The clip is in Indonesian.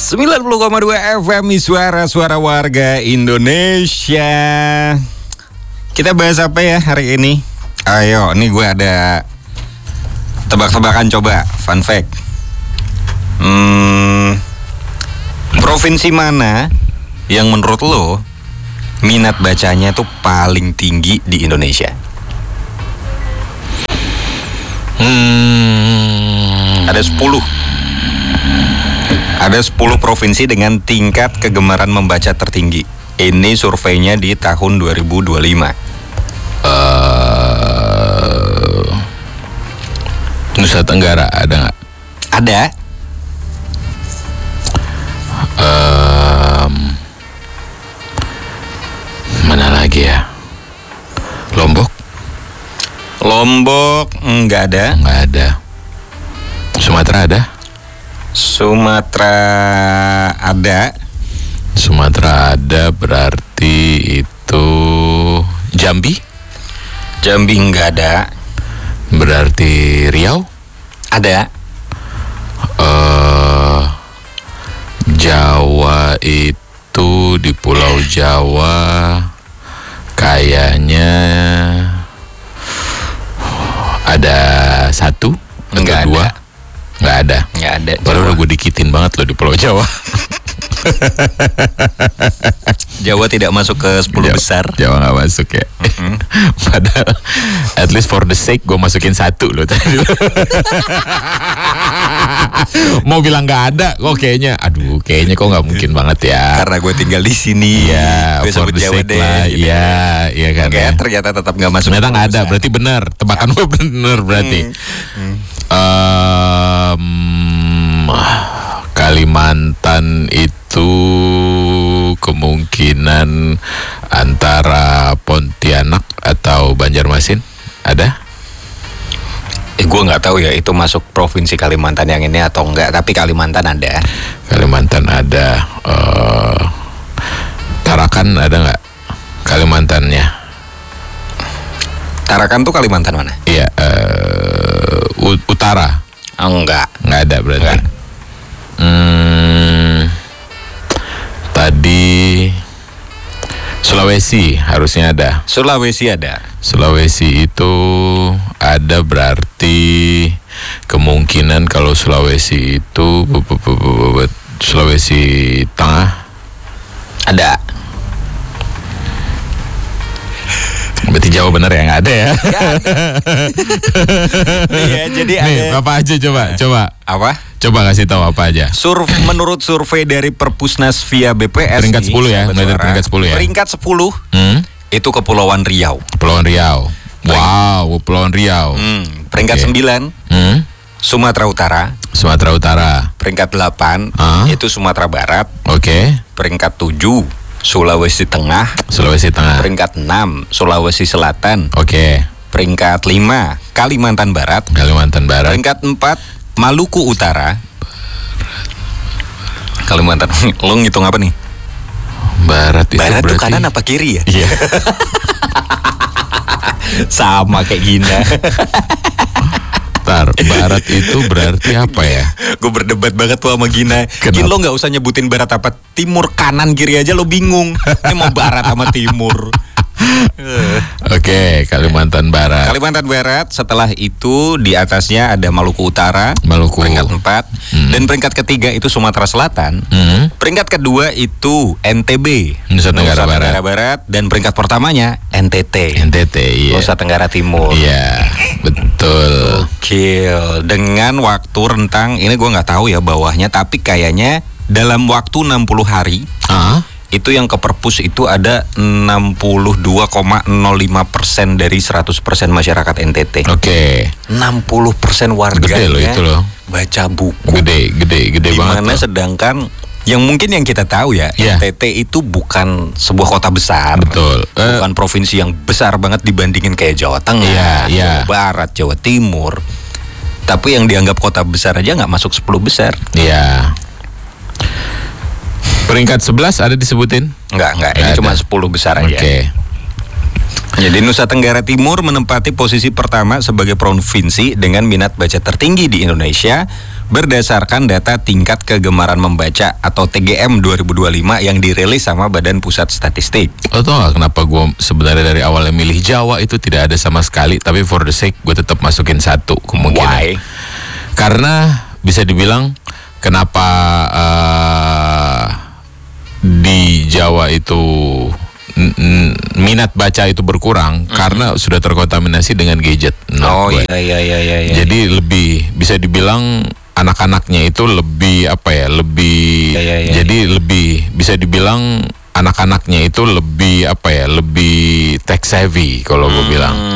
90,2 FM Suara Warga Indonesia. Kita bahas apa ya hari ini? Ayo, ini gue ada tebak-tebakan coba. Fun fact. Provinsi mana yang menurut lo minat bacanya tuh paling tinggi di Indonesia? Ada 10 provinsi dengan tingkat kegemaran membaca tertinggi. Ini surveinya di tahun 2025. Nusa Tenggara ada nggak? Ada. Mana lagi ya? Lombok nggak ada. Nggak ada. Sumatera ada? Sumatera ada. Sumatera ada, berarti itu Jambi? Jambi nggak ada. Berarti Riau? Ada. Jawa itu di Pulau Jawa kayaknya ada satu atau Nggak dua? Nggak ada. Baru udah gue dikitin banget loh di Pulau Jawa. Jawa tidak masuk ke 10 besar. Jawa nggak masuk ya. Padahal at least for the sake gue masukin satu loh tadi. Mau bilang nggak ada, kok kayaknya kok nggak mungkin banget ya. Karena gue tinggal di sini. Ya, gue for sebut the Jawa sake deh. lah. Gitu. Iya kan. Oke, Ya. ternyata tetap nggak masuk. Ternyata nggak ada, 10 berarti benar. Tebakan gue benar berarti. Kalimantan itu kemungkinan antara Pontianak atau Banjarmasin ada? Gue nggak tahu ya itu masuk provinsi Kalimantan yang ini atau enggak. Tapi Kalimantan ada. Kalimantan ada. Tarakan ada nggak? Kalimantannya? Tarakan tuh Kalimantan mana? Iya. Utara. Enggak Nggak ada berarti. Nggak. Tadi Sulawesi harusnya ada. Sulawesi ada. Sulawesi itu ada, berarti kemungkinan kalau Sulawesi itu Sulawesi Tengah Ada. berarti Jawa bener ya, nggak ada ya. Iya, jadi Nih, ada. apa aja coba Apa? coba kasih tahu apa aja. Menurut survei dari Perpusnas via BPS Peringkat 10 ya, sahabat mulai dari suara, peringkat 10 ya. Peringkat 10 itu Kepulauan Riau. Kepulauan Riau. Wow, Kepulauan Riau. Peringkat Oke. 9 Sumatera Utara. Sumatera Utara. Peringkat 8 itu Sumatera Barat. Oke. Peringkat 7 Sulawesi Tengah. Sulawesi Tengah. Peringkat 6 Sulawesi Selatan. Oke. Peringkat 5 Kalimantan Barat. Kalimantan Barat. Peringkat 4 Maluku Utara. Kalimantan. Lo ngitung apa nih? Barat itu Barat tuh berarti kanan apa kiri ya? Iya. Sama kayak Gina. Bentar, Barat itu berarti apa ya? Gue berdebat banget tuh sama Gina. Kenapa? Gin, lo gak usah nyebutin barat apa timur, kanan kiri aja lo bingung. Ini mau barat sama timur. Oke, Kalimantan Barat. Kalimantan Barat, setelah itu di atasnya ada Maluku Utara. Maluku. Peringkat 4. Dan peringkat ketiga itu Sumatera Selatan. Peringkat kedua itu NTB, Nusa Tenggara Barat. Dan peringkat pertamanya NTT, NTT, iya. Nusa Tenggara Timur. Iya, betul. Gokil. Dengan waktu rentang, ini gue nggak tahu ya bawahnya, tapi kayaknya dalam waktu 60 hari itu yang ke perpus itu ada 62,05% dari 100% masyarakat NTT. Oke. 60% warganya Gede loh itu loh. baca buku. Gede banget. Dimana loh. sedangkan yang mungkin yang kita tahu ya, Iya. NTT itu bukan sebuah kota besar. Betul. Bukan provinsi yang besar banget dibandingin kayak Jawa Tengah, Iya. Jawa Barat, Jawa Timur. Tapi yang dianggap kota besar aja nggak masuk 10 besar. Iya. Peringkat 11 ada disebutin? Enggak, ini Nggak cuma ada. 10 besar aja. Oke. Jadi Nusa Tenggara Timur menempati posisi pertama sebagai provinsi dengan minat baca tertinggi di Indonesia berdasarkan data tingkat kegemaran membaca atau TGM 2025 yang dirilis sama Badan Pusat Statistik. Lo tau gak kenapa gue sebenarnya dari awalnya milih Jawa itu tidak ada sama sekali, tapi for the sake gue tetap masukin 1 kemungkinan. Why? Karena bisa dibilang kenapa di Jawa itu minat baca itu berkurang karena sudah terkontaminasi dengan gadget. Oh iya. Jadi lebih bisa dibilang anak-anaknya itu lebih jadi lebih bisa dibilang anak-anaknya itu lebih lebih tech savvy kalau gue bilang.